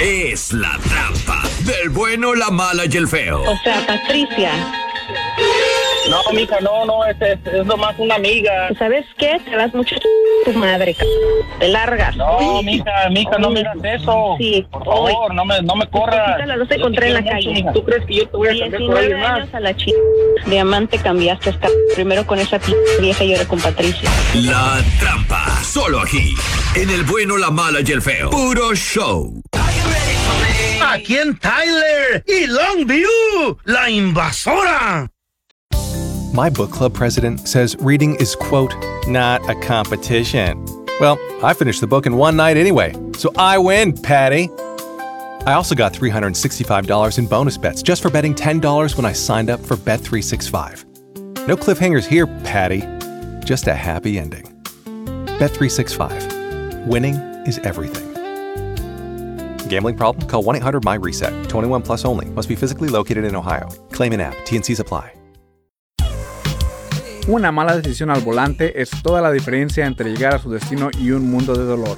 es La Trampa del bueno, la mala y el feo. O sea, Patricia. No, mija, no, es nomás una amiga. ¿Sabes qué? Te das mucho tu madre, te largas. No, mija, no me hagas eso. Sí, por favor, no me corras. Las dos te encontré en la calle. Mucho, ¿tú crees que yo te voy a cambiar por alguien más? 19 años a la diamante cambiaste primero con esa vieja y ahora con Patricia. La Trampa, solo aquí, en el bueno, la mala y el feo. Puro show. Aquí en Tyler y Longview, La Invasora. My book club president says reading is, quote, not a competition. Well, I finished the book in one night anyway, so I win, Patty. I also got $365 in bonus bets just for betting $10 when I signed up for Bet365. No cliffhangers here, Patty. Just a happy ending. Bet365. Winning is everything. Gambling problem? Call 1-800-MY-RESET. 21 plus only. Must be physically located in Ohio. Claim in app. T&Cs apply. Una mala decisión al volante es toda la diferencia entre llegar a su destino y un mundo de dolor.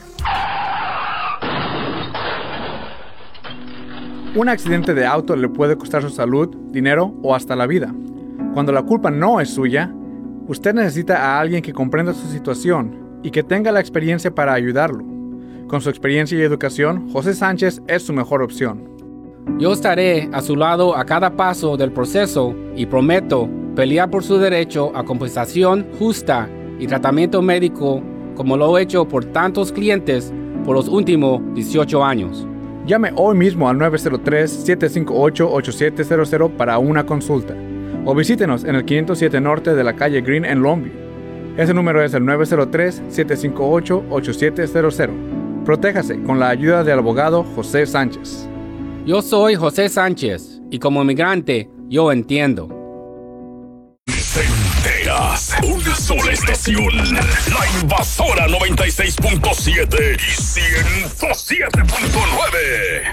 Un accidente de auto le puede costar su salud, dinero o hasta la vida. Cuando la culpa no es suya, usted necesita a alguien que comprenda su situación y que tenga la experiencia para ayudarlo. Con su experiencia y educación, José Sánchez es su mejor opción. Yo estaré a su lado a cada paso del proceso y prometo pelear por su derecho a compensación justa y tratamiento médico como lo he hecho por tantos clientes por los últimos 18 años. Llame hoy mismo al 903-758-8700 para una consulta o visítenos en el 507 Norte de la calle Green en Longview. Ese número es el 903-758-8700. Protéjase con la ayuda del abogado José Sánchez. Yo soy José Sánchez y como inmigrante yo entiendo. Te enteras. Una sola estación. La Invasora 96.7 y 107.9.